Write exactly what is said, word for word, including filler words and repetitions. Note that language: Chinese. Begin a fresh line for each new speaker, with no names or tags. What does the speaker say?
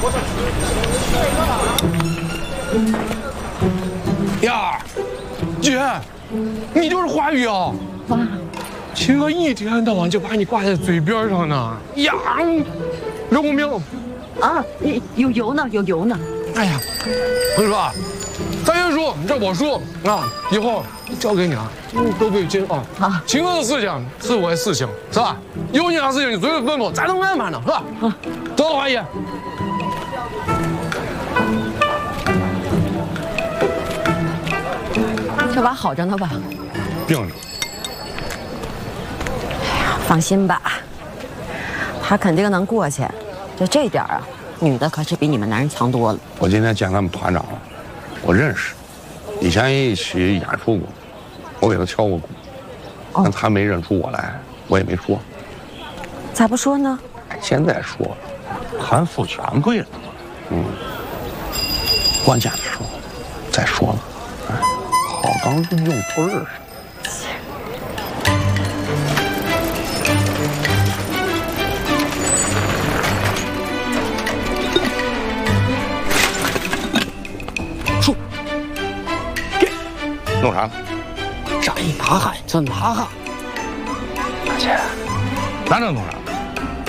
呀，姐，你就是华宇啊？
妈，
秦哥一天到晚就把你挂在嘴边上呢。呀，热公明。
啊，有油呢，有油呢。
哎呀，我跟你说啊，咱爷叔，这我叔啊，以后交给你了，你都别紧啊。啊，秦哥的事情是我的事情，是吧？有你啥事情你随时吩咐，咱能安排呢，是吧？啊，走，华姨。
这娃好着呢吧？
病着。
哎呀，放心吧，他肯定能过去。就这点啊，女的可是比你们男人强多了。
我今天见他们团长了，我认识，以前一起演出过，我给他敲过鼓，但他没认出我来，我也没说。
咋不说呢？
现在说了，韩复权贵了，嗯，关键的时候再说了，哎，好刚用对儿似的。弄啥？
这一拿哈，这拿哈。
大姐，拿这弄啥？